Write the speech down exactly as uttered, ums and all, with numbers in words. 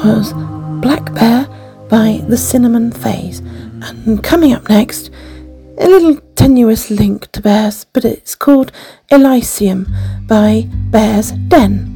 was Black Bear by The Cinnamon Phase. And coming up next, a little tenuous link to bears, but it's called Elysium by Bear's Den.